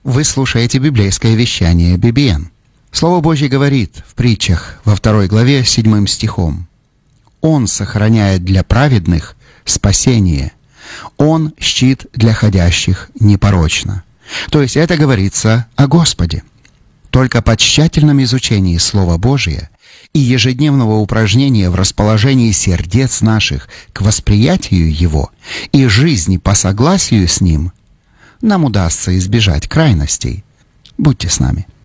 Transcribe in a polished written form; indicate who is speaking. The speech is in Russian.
Speaker 1: Вы слушаете библейское вещание BBN. Слово Божье говорит в притчах во 2 главе 7 стихом: «Он сохраняет для праведных спасение, Он щит для ходящих непорочно». То есть это говорится о Господе. Только по тщательном изучении Слова Божия и ежедневного упражнения в расположении сердец наших к восприятию Его и жизни по согласию с Ним нам удастся избежать крайностей. Будьте с нами.